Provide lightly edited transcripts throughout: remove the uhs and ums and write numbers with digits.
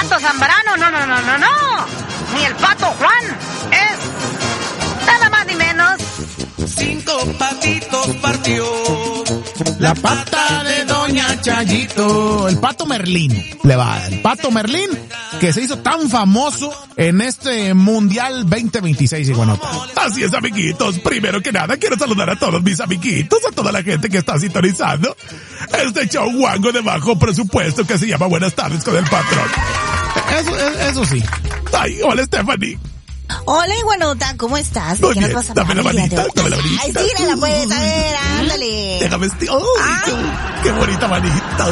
Pato Zambrano, no. Ni el Pato Juan. Es nada más ni menos. 5 patitos partió la pata de Doña Chayito. El Pato Merlín. El Pato Merlín, que se hizo tan famoso en este Mundial 2026, Iguanota. Así es, amiguitos. Primero que nada, quiero saludar a todos mis amiguitos, a toda la gente que está sintonizando este show guango de bajo presupuesto que se llama Buenas Tardes con el Patrón. Eso sí. Ay, hola, Stephanie. Hola, Iguanota, ¿cómo estás? Muy bien, dame la manita. Ay, tírala pues, a ver, ándale. Déjame qué bonita manita.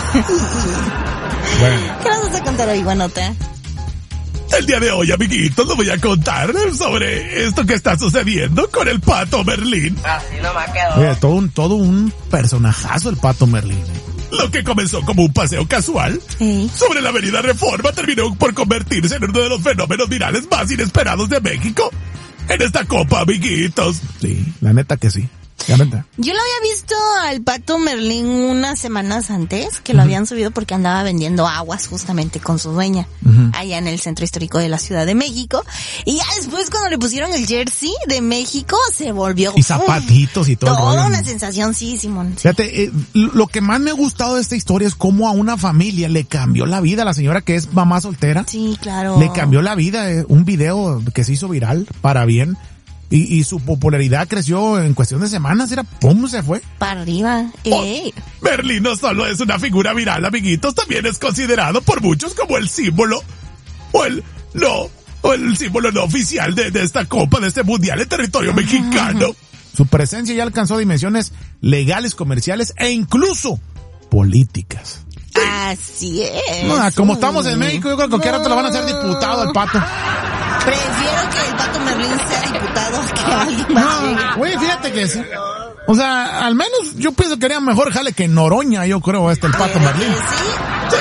Bueno. ¿Qué nos vas a contar hoy, Iguanota? El día de hoy, amiguitos, les voy a contar sobre esto que está sucediendo con el Pato Merlín. Así no me quedó. Oye, todo un personajazo el Pato Merlín. Lo que comenzó como un paseo casual sobre la avenida Reforma terminó por convertirse en uno de los fenómenos virales más inesperados de México en esta copa, amiguitos. Sí, la neta que sí. Yo lo había visto al Pato Merlín unas semanas antes, que lo habían subido porque andaba vendiendo aguas justamente con su dueña, allá en el centro histórico de la Ciudad de México. Y ya después cuando le pusieron el jersey de México, se volvió... Y zapatitos y todo. Toda una sensación, sí, Simón. Sí. Fíjate, lo que más me ha gustado de esta historia es cómo a una familia le cambió la vida, a la señora que es mamá soltera. Sí, claro. Le cambió la vida, un video que se hizo viral para bien. Y su popularidad creció en cuestión de semanas, ¡pum! Se fue. Para arriba. Merlín no solo es una figura viral, amiguitos, también es considerado por muchos como el símbolo, o el símbolo no oficial de esta copa, de este mundial en territorio mexicano. Su presencia ya alcanzó dimensiones legales, comerciales e incluso políticas. Así es. No, como estamos en México, yo creo que cualquier rato lo van a hacer diputado al Pato. Prefiero que el Pato Merlín sea diputado que alguien más. Güey, fíjate que sí. O sea, al menos yo pienso que haría mejor jale que Noroña, yo creo, el Pato Merlín. Sí.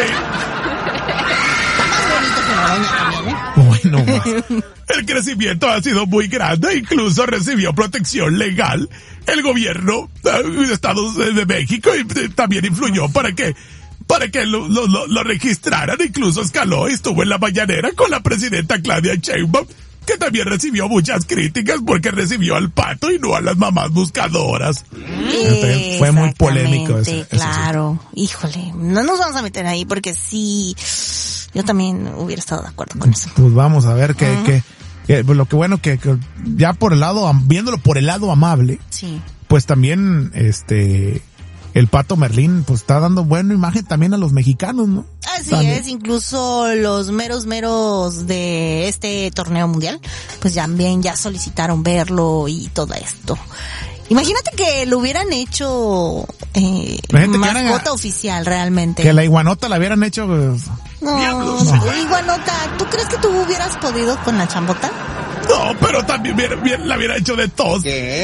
Está más bonito que Noroña también, Bueno, el crecimiento ha sido muy grande, incluso recibió protección legal. El gobierno de Estados de México también influyó para que lo registraran, incluso escaló y estuvo en la mañanera con la presidenta Claudia Sheinbaum, que también recibió muchas críticas porque recibió al Pato y no a las mamás buscadoras. Fue muy polémico eso. Claro, híjole, no nos vamos a meter ahí porque sí, yo también hubiera estado de acuerdo con eso. Pues vamos a ver que lo que bueno que ya por el lado, viéndolo por el lado amable, sí, pues también el Pato Merlín pues está dando buena imagen también a los mexicanos, ¿no? Así también. Es, incluso los meros de este torneo mundial, pues también ya solicitaron verlo y todo esto. Imagínate que lo hubieran hecho mascota oficial realmente. Que la Iguanota la hubieran hecho. Pues, no. Iguanota, ¿tú crees que tú hubieras podido con la chambota? No, pero también la hubiera hecho de tos.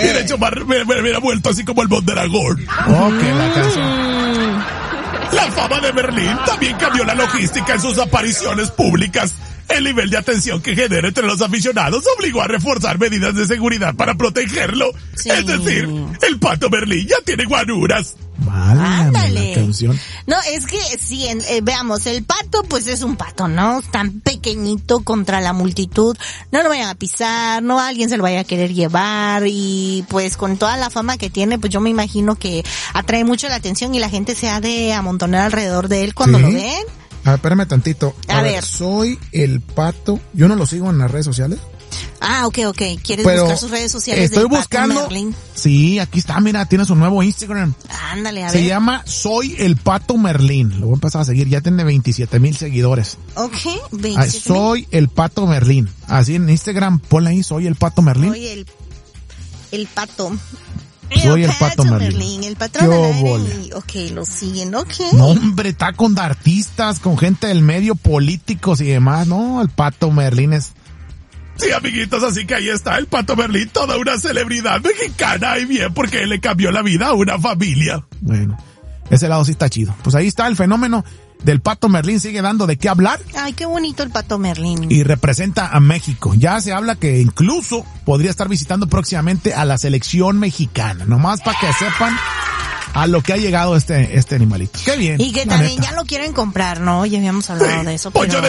Hubiera vuelto así como el Mondragón. La canción. La fama de Merlín también cambió la logística en sus apariciones públicas. El nivel de atención que genera entre los aficionados obligó a reforzar medidas de seguridad para protegerlo. Sí. Es decir, el Pato Merlín ya tiene guaruras. Ándale. La canción. No, es que sí, veamos, el Pato pues es un pato, ¿no? Tan pequeñito contra la multitud, no lo vayan a pisar, no alguien se lo vaya a querer llevar y pues con toda la fama que tiene, pues yo me imagino que atrae mucho la atención y la gente se ha de amontonar alrededor de él cuando lo ven. A ver, espérame tantito. A ver. Soy el Pato. Yo no lo sigo en las redes sociales. Ok. ¿Quieres buscar sus redes sociales? Estoy buscando. Merlín? Sí, aquí está, mira, tiene su nuevo Instagram. Ándale, a ver. Se llama Soy el Pato Merlín. Lo voy a empezar a seguir, ya tiene 27,000 seguidores. Ok, 27,000. Soy el Pato Merlín. Así en Instagram, ponle ahí, Soy el Pato Merlín. Soy el Pato. Soy el Pato Merlín. El patrón de la... Ok, lo siguen, ok. No, hombre, está con artistas, con gente del medio, políticos y demás. No, el Pato Merlín es... Sí, amiguitos, así que ahí está el Pato Merlín, toda una celebridad mexicana y bien porque le cambió la vida a una familia. Bueno, ese lado sí está chido. Pues ahí está el fenómeno del Pato Merlín, sigue dando de qué hablar. Ay, qué bonito el Pato Merlín. Y representa a México. Ya se habla que incluso podría estar visitando próximamente a la selección mexicana. Nomás para que sepan a lo que ha llegado este animalito. Qué bien. Y que también ya lo quieren comprar, ¿no? Ya habíamos hablado de eso. Pero...